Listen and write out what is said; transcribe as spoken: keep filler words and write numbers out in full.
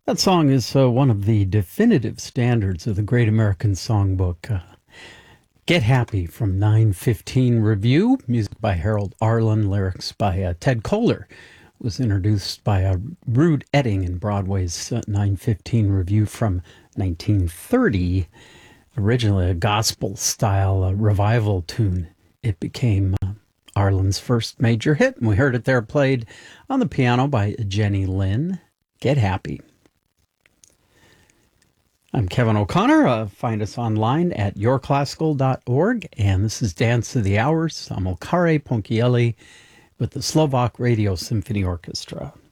That song is uh, one of the definitive standards of the Great American Songbook. Uh, Get Happy from nine fifteen Review, music by Harold Arlen, lyrics by uh, Ted Koehler, was introduced by uh, Rude Etting in Broadway's uh, nine fifteen Review from nineteen thirty. Originally a gospel-style uh, revival tune, it became uh, Arlen's first major hit, and we heard it there played on the piano by Jenny Lynn. Get Happy. I'm Kevin O'Connor. Uh, find us online at your classical dot org, and this is Dance of the Hours. I'm Amilcare Ponchielli with the Slovak Radio Symphony Orchestra.